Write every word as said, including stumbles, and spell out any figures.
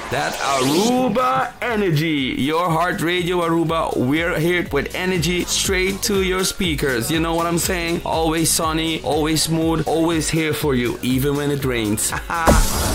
That Aruba Energy, your heart radio Aruba. We're here with energy straight to your speakers. You know what I'm saying? Always sunny, always smooth, always here for you, even when it rains.